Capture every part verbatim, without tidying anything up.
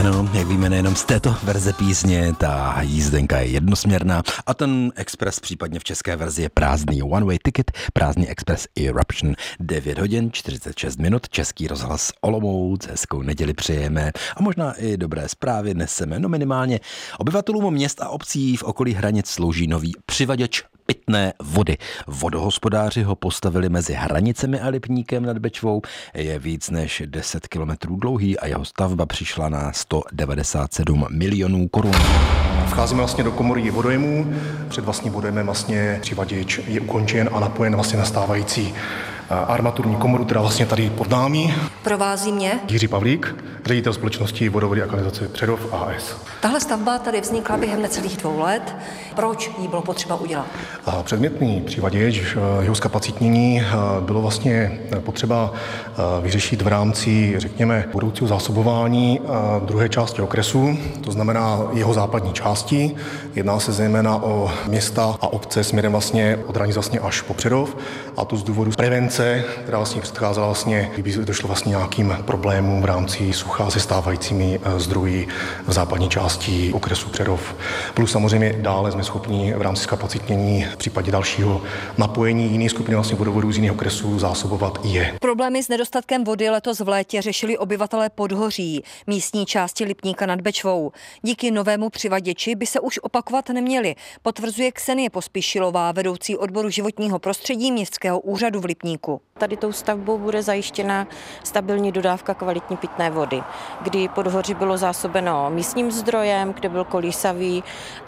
Ano, jak víme, nejenom z této verze písně, ta jízdenka je jednosměrná a ten Express případně v české verzi je prázdný One Way Ticket, prázdný Express Eruption. devět hodin čtyřicet šest minut, Český rozhlas Olomouc, hezkou neděli přejeme a možná i dobré zprávy neseme. No minimálně obyvatelům měst a obcí v okolí hranic slouží nový přivaděč pitné vody. Vodohospodáři ho postavili mezi Hranicemi a Lipníkem nad Bečvou. Je víc než deset kilometrů dlouhý a jeho stavba přišla na sto devadesát sedm milionů korun. Vcházíme vlastně do komory vodojemů. Před vlastním vodojemem vlastně přivaděč je ukončen a napojen vlastně na stávající armaturní komoru, která vlastně tady pod námi. Provází mě Jiří Pavlík, ředitel společnosti Vodovody a kanalizace Přerov A S. Tahle stavba tady vznikla během necelých dvou let. Proč jí bylo potřeba udělat? Předmětný přivaděč, jeho zkapacitnění bylo vlastně potřeba vyřešit v rámci, řekněme, budoucího zásobování druhé části okresu, to znamená jeho západní části. Jedná se zejména o města a obce směrem vlastně od hranic vlastně až po Přerov, a to z důvodu prevence, která vlastně předcházela vlastně, kdyby došlo vlastně nějakým problémům v rámci sucha se stávajícími zdroji v západní části okresu Přerov. Plus samozřejmě dále jsme schopni v rámci zkapacitnění v případě dalšího napojení jiných skupin vlastně vodovodů z jiných okresů zásobovat i je. Problémy s nedostatkem vody letos v létě řešili obyvatelé Podhoří, místní části Lipníka nad Bečvou. Díky novému přivaděči by se už opakovat neměli, potvrzuje Ksenie Pospíšilová, vedoucí odboru životního prostředí Městského úřadu v Lipníku. Tady tou stavbou bude zajištěna stabilní dodávka kvalitní pitné vody, kdy Podhoří bylo zásobeno místním zdrojem, kde byl kolísavý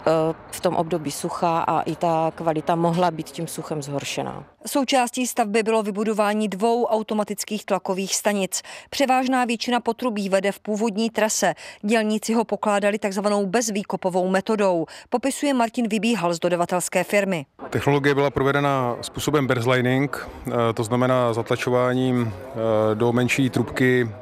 v tom období sucha a i ta kvalita mohla být tím suchem zhoršená. Součástí stavby bylo vybudování dvou automatických tlakových stanic. Převážná většina potrubí vede v původní trase. Dělníci ho pokládali takzvanou bezvýkopovou metodou, popisuje Martin Vybíhal z dodavatelské firmy. Technologie byla provedena způsobem berzlining, to znamená zatlačováním do menší trubky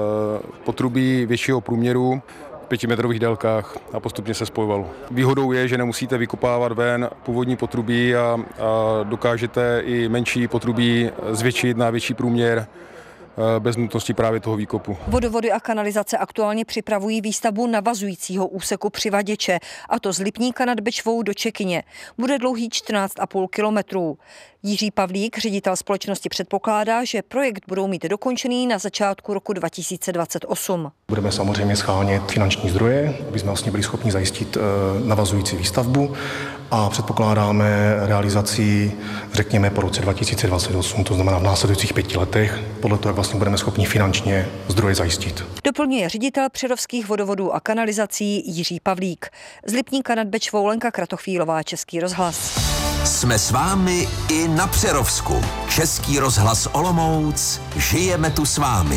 potrubí většího průměru v pětimetrových délkách a postupně se spojovalo. Výhodou je, že nemusíte vykopávat ven původní potrubí a, a dokážete i menší potrubí zvětšit na větší průměr bez nutnosti právě toho výkopu. Vodovody a kanalizace aktuálně připravují výstavbu navazujícího úseku přivaděče, a to z Lipníka nad Bečvou do Čekyně. Bude dlouhý čtrnáct a půl kilometrů. Jiří Pavlík, ředitel společnosti, předpokládá, že projekt budou mít dokončený na začátku roku dva tisíce dvacet osm. Budeme samozřejmě schánět finanční zdroje, aby jsme vlastně byli schopni zajistit navazující výstavbu, a předpokládáme realizaci, řekněme, po roce dva tisíce dvacet osm, to znamená v následujících pěti letech, podle toho, jak vlastně budeme schopni finančně zdroje zajistit. Doplňuje ředitel přerovských vodovodů a kanalizací Jiří Pavlík. Z Lipníka nad Bečvou Lenka Kratochvílová, Český rozhlas. Jsme s vámi i na Přerovsku. Český rozhlas Olomouc, žijeme tu s vámi.